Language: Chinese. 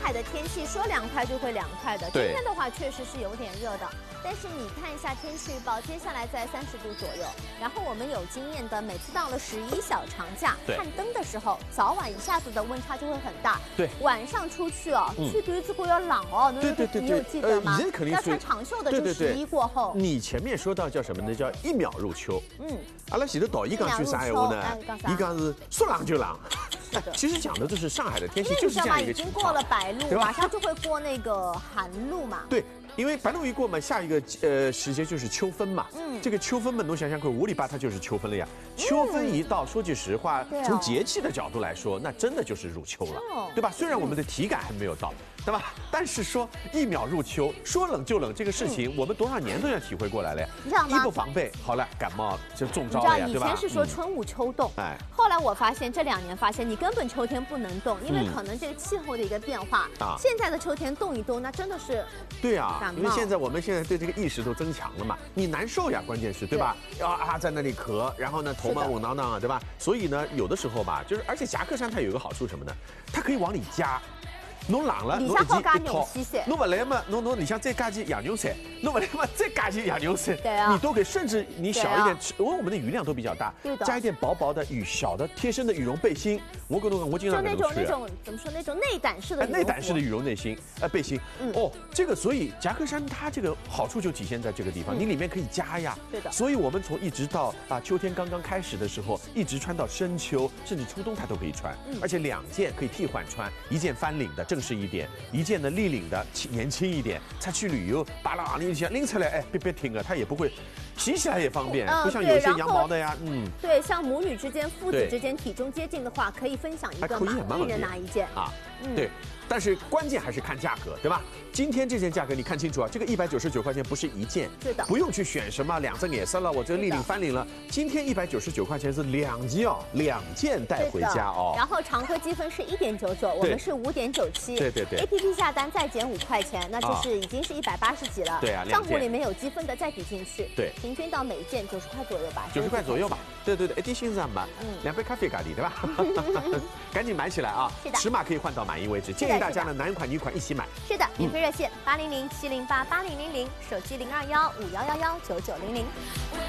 海的天气说凉快就会凉快的，今天的话确实是有点热的。但是你看一下天气预报，接下来在30度左右。然后我们有经验的，每次到了11小长假看灯的时候，早晚一下子的温差就会很大。对，晚上出去哦，去对子过要冷哦。对，你有记得吗？要穿长袖的，就11过后。 你前面说到叫什么呢？叫1秒入秋。阿拉前头导演讲句啥闲话呢？一讲是说冷就冷。其实讲的就是上海的天气就是这样一个情况。已经过了白露，马上就会过那个寒露嘛。对。因为白露一过嘛，下一个时节就是秋分嘛。这个秋分嘛，侬想想看，5里8它就是秋分了呀。秋分一到，说句实话，从节气的角度来说，那真的就是入秋了，对吧？虽然我们的体感还没有到，对吧？但是说1秒入秋，说冷就冷这个事情，我们多少年都要体会过来了呀。你知道吗？一不防备，好了，感冒就中招了呀，对吧？ 以前是说春捂秋冻，后来我发现这2年发现你根本秋天不能动，因为可能这个气候的一个变化。现在的秋天动一动，那真的是对啊。因为我们现在对这个意识都增强了嘛，你难受呀，关键是对吧？在那里咳，然后呢头毛稳当当啊，对吧？所以呢，有的时候吧，就是而且夹克衫它有一个好处什么呢？它可以往里加。侬冷了，侬好加牛西噻。 侬不来嘛，侬里向再加件羊绒衫，侬不来嘛再加件羊绒衫，你都可以，甚至你小一点，因为我们的雨量都比较大，加一点薄薄的小的贴身的羽绒背心。我经常那种怎么说那种内胆式的羽绒背心。这个所以夹克衫它这个好处就体现在这个地方，你里面可以加呀。对的。所以我们从一直到秋天刚刚开始的时候，一直穿到深秋，甚至初冬它都可以穿，而且2件可以替换穿，一件翻领的正式一点，一件呢立领的年轻一点，才去旅游把它往里想拎出来，别停啊，它也不会洗起来也方便，不像有一些羊毛的呀。 对，像母女之间、父子之间体重接近的话，可以分享一个嘛，一人拿一件啊。 对。但是关键还是看价格，对吧？今天这件价格你看清楚啊，这个199块钱不是一件，对的，不用去选什么2层颜色了，我这立领翻领了。今天199块钱是2件哦，2件带回家哦。 然后常客积分是1.99，我们是5.97。 对。 APP 下单再减5块钱，那就是已经是180几了。 对啊， 账户里面有积分的再抵进去。 对， 平均到每一件90块左右吧。 90块左右吧。对，一点欣赏嘛，2杯咖啡咖喱，对吧？赶紧买起来啊！ 是的， 尺码可以换到满意为止。建议大家呢，男款女款一起买。 是的，免费热线800-708-8000，手机0215119900。